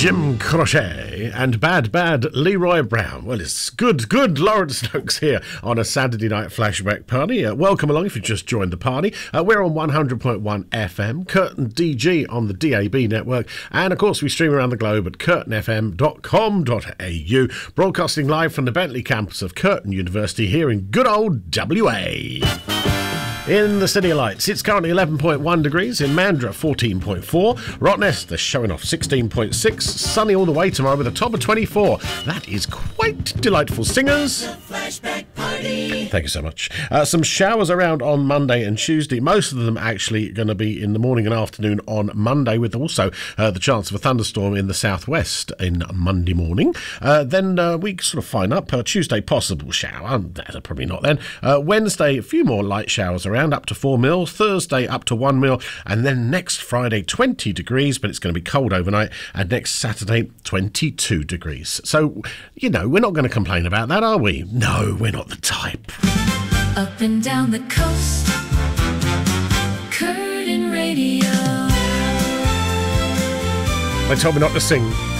Jim Crochet and Bad Leroy Brown. Well, it's good Lawrence Stokes here on a Saturday night flashback party. Welcome along if you just joined the party. We're on 100.1 FM, Curtin DG on the DAB network, and of course we stream around the globe at curtinfm.com.au, broadcasting live from the Bentley campus of Curtin University here in good old WA. In the City of Lights, it's currently 11.1 degrees. In Mandurah, 14.4. Rottnest, they're showing off 16.6. Sunny all the way tomorrow with a top of 24. That is quite delightful. Singers. The Flashback Party. Thank you so much. Some showers around on Monday and Tuesday. Most of them actually going to be in the morning and afternoon on Monday, with also the chance of a thunderstorm in the southwest in Monday morning. Then we sort of fine up. Tuesday, possible shower. Probably not then. Wednesday, a few more light showers around, up to 4 mil. Thursday up to 1 mil, and then next Friday 20 degrees, but it's going to be cold overnight, and next Saturday 22 degrees. So, you know, we're not going to complain about that, are we? No, we're not the type. Up and down the coast, Curtin Radio. They told me not to sing.